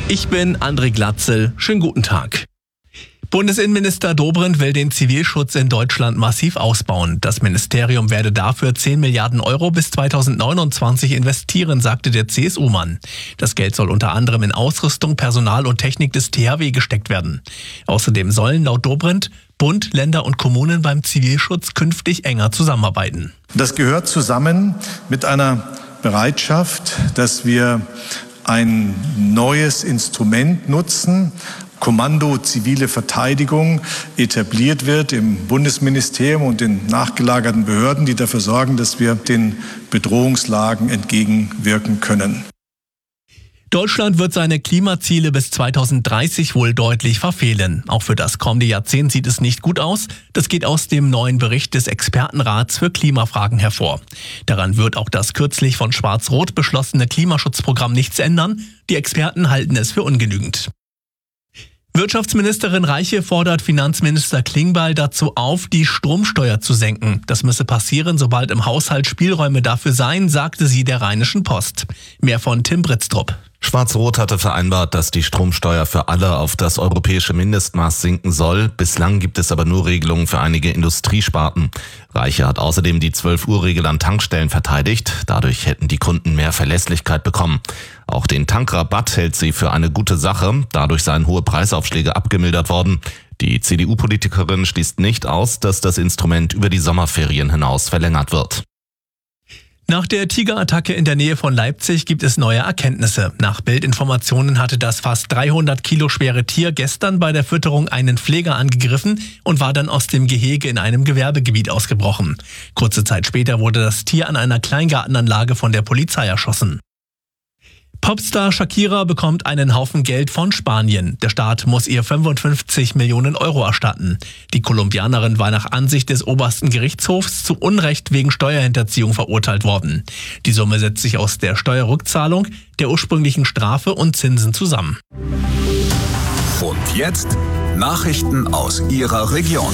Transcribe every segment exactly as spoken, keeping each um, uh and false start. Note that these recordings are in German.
Ich bin André Glatzel. Schönen guten Tag. Bundesinnenminister Dobrindt will den Zivilschutz in Deutschland massiv ausbauen. Das Ministerium werde dafür zehn Milliarden Euro bis zweitausendneunundzwanzig investieren, sagte der C S U-Mann. Das Geld soll unter anderem in Ausrüstung, Personal und Technik des T H W gesteckt werden. Außerdem sollen laut Dobrindt Bund, Länder und Kommunen beim Zivilschutz künftig enger zusammenarbeiten. Das gehört zusammen mit einer Bereitschaft, dass wir ein neues Instrument nutzen, Kommando Zivile Verteidigung etabliert wird im Bundesministerium und den nachgelagerten Behörden, die dafür sorgen, dass wir den Bedrohungslagen entgegenwirken können. Deutschland wird seine Klimaziele bis zweitausenddreißig wohl deutlich verfehlen. Auch für das kommende Jahrzehnt sieht es nicht gut aus. Das geht aus dem neuen Bericht des Expertenrats für Klimafragen hervor. Daran wird auch das kürzlich von Schwarz-Rot beschlossene Klimaschutzprogramm nichts ändern. Die Experten halten es für ungenügend. Wirtschaftsministerin Reiche fordert Finanzminister Klingbeil dazu auf, die Stromsteuer zu senken. Das müsse passieren, sobald im Haushalt Spielräume dafür seien, sagte sie der Rheinischen Post. Mehr von Tim Britztrup. Schwarz-Rot hatte vereinbart, dass die Stromsteuer für alle auf das europäische Mindestmaß sinken soll. Bislang gibt es aber nur Regelungen für einige Industriesparten. Reiche hat außerdem die zwölf-Uhr-Regel an Tankstellen verteidigt. Dadurch hätten die Kunden mehr Verlässlichkeit bekommen. Auch den Tankrabatt hält sie für eine gute Sache. Dadurch seien hohe Preisaufschläge abgemildert worden. Die C D U-Politikerin schließt nicht aus, dass das Instrument über die Sommerferien hinaus verlängert wird. Nach der Tigerattacke in der Nähe von Leipzig gibt es neue Erkenntnisse. Nach Bildinformationen hatte das fast dreihundert Kilo schwere Tier gestern bei der Fütterung einen Pfleger angegriffen und war dann aus dem Gehege in einem Gewerbegebiet ausgebrochen. Kurze Zeit später wurde das Tier an einer Kleingartenanlage von der Polizei erschossen. Popstar Shakira bekommt einen Haufen Geld von Spanien. Der Staat muss ihr fünfundfünfzig Millionen Euro erstatten. Die Kolumbianerin war nach Ansicht des obersten Gerichtshofs zu Unrecht wegen Steuerhinterziehung verurteilt worden. Die Summe setzt sich aus der Steuerrückzahlung, der ursprünglichen Strafe und Zinsen zusammen. Und jetzt Nachrichten aus Ihrer Region.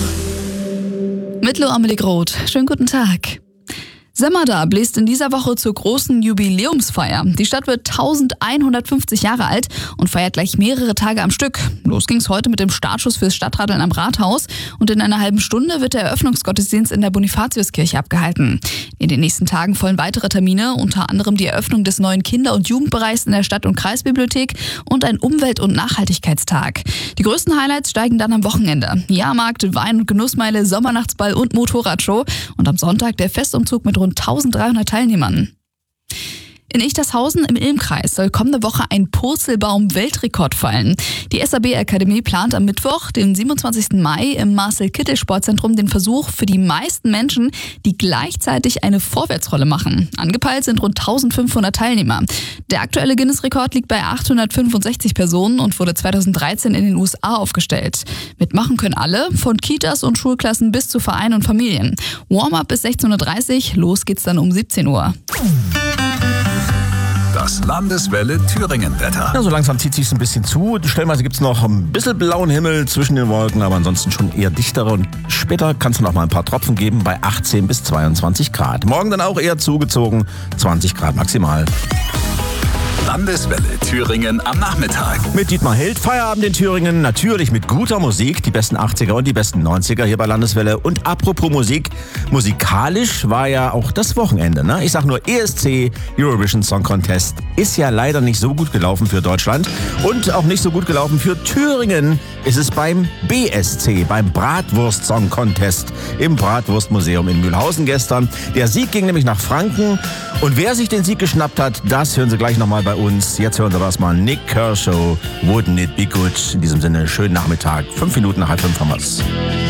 Mit Lo Amelie Groth. Schönen guten Tag. Semmerda bläst in dieser Woche zur großen Jubiläumsfeier. Die Stadt wird elfhundertfünfzig Jahre alt und feiert gleich mehrere Tage am Stück. Los ging's heute mit dem Startschuss fürs Stadtradeln am Rathaus und in einer halben Stunde wird der Eröffnungsgottesdienst in der Bonifatiuskirche abgehalten. In den nächsten Tagen folgen weitere Termine, unter anderem die Eröffnung des neuen Kinder- und Jugendbereichs in der Stadt- und Kreisbibliothek und ein Umwelt- und Nachhaltigkeitstag. Die größten Highlights steigen dann am Wochenende. Jahrmarkt, Wein- und Genussmeile, Sommernachtsball und Motorradshow und am Sonntag der Festumzug mit rund dreizehnhundert Teilnehmern. In Ichtershausen im Ilmkreis soll kommende Woche ein Purzelbaum-Weltrekord fallen. Die S A B-Akademie plant am Mittwoch, den siebenundzwanzigsten Mai, im Marcel-Kittel-Sportzentrum den Versuch für die meisten Menschen, die gleichzeitig eine Vorwärtsrolle machen. Angepeilt sind rund eintausendfünfhundert Teilnehmer. Der aktuelle Guinness-Rekord liegt bei achthundertfünfundsechzig Personen und wurde zweitausenddreizehn in den U S A aufgestellt. Mitmachen können alle, von Kitas und Schulklassen bis zu Vereinen und Familien. Warm-up bis sechzehn Uhr dreißig, los geht's dann um siebzehn Uhr. Das Landeswelle Thüringen-Wetter. Ja, so langsam zieht sich's ein bisschen zu. Stellenweise gibt's noch ein bisschen blauen Himmel zwischen den Wolken, aber ansonsten schon eher dichtere. Und später kann es noch mal ein paar Tropfen geben bei achtzehn bis zweiundzwanzig Grad. Morgen dann auch eher zugezogen, zwanzig Grad maximal. Landeswelle Thüringen am Nachmittag. Mit Dietmar Held, Feierabend in Thüringen, natürlich mit guter Musik, die besten achtziger und die besten neunziger hier bei Landeswelle. Und apropos Musik, musikalisch war ja auch das Wochenende, ne? Ich sag nur, E S C, Eurovision Song Contest, ist ja leider nicht so gut gelaufen für Deutschland und auch nicht so gut gelaufen für Thüringen. Ist es beim B S C, beim Bratwurst Song Contest im Bratwurstmuseum in Mühlhausen gestern. Der Sieg ging nämlich nach Franken und wer sich den Sieg geschnappt hat, das hören Sie gleich nochmal bei uns. Jetzt hören Sie das mal. Nick Kershaw, Wouldn't It Be Good? In diesem Sinne, schönen Nachmittag. Fünf Minuten nach halb fünf haben wir's.